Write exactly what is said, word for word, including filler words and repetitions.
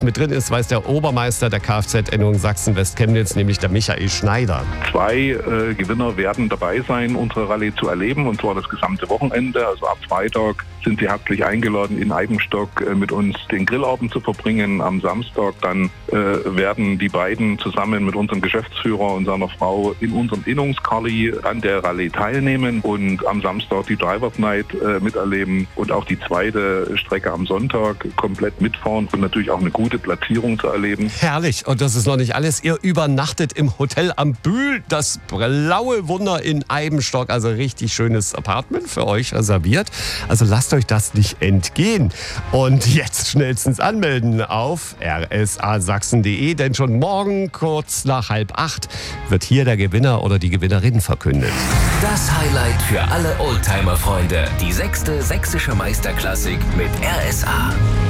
Mit drin ist, weiß der Obermeister der Kfz-Endung Sachsen-West-Chemnitz, nämlich der Michael Schneider. Zwei äh, Gewinner werden dabei sein, unsere Rallye zu erleben, und zwar das gesamte Wochenende. Also ab Freitag sind sie herzlich eingeladen, in Eibenstock äh, mit uns den Grillabend zu verbringen. Am Samstag dann äh, werden die beiden zusammen mit unserem Geschäftsführer und seiner Frau in unserem Innungskarli an der Rallye teilnehmen und am Samstag die Drivers Night äh, miterleben und auch die zweite Strecke am Sonntag komplett mitfahren und natürlich auch eine gute Platzierung zu erleben. Herrlich. Und das ist noch nicht alles. Ihr übernachtet im Hotel am Bühl, das blaue Wunder in Eibenstock. Also richtig schönes Apartment für euch reserviert. Also lasst euch das nicht entgehen. Und jetzt schnellstens anmelden auf r s a sachsen punkt d e, denn schon morgen kurz nach halb acht wird hier der Gewinner oder die Gewinnerin verkündet. Das Highlight für alle Oldtimer-Freunde. Die sechste sächsische Meisterklassik mit R S A.